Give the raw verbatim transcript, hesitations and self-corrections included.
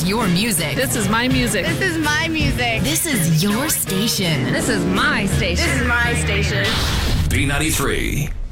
is your music. This is my music. This is my music. This is your station. This is my station. This is my station. B ninety-three.